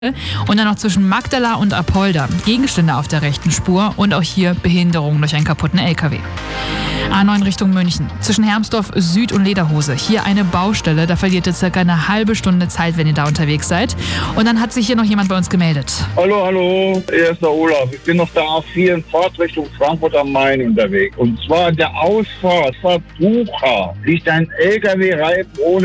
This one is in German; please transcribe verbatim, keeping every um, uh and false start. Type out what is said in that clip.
Und dann noch zwischen Magdala und Apolda. Gegenstände auf der rechten Spur und auch hier Behinderung durch einen kaputten L K W. A neun Richtung München. Zwischen Hermsdorf Süd und Lederhose. Hier eine Baustelle. Da verliert ihr circa eine halbe Stunde Zeit, wenn ihr da unterwegs seid. Und dann hat sich hier noch jemand bei uns gemeldet. Hallo, hallo. Hier ist der Olaf. Ich bin noch da auf vier in Fahrt Richtung Frankfurt am Main unterwegs. Und zwar der Ausfahrt von Bucha liegt ein L K W-Reifen ohne